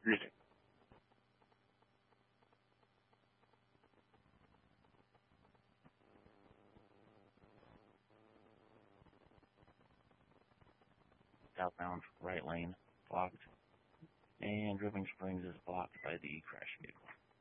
Music. Southbound right lane blocked. And Dripping Springs is blocked by the crash vehicle.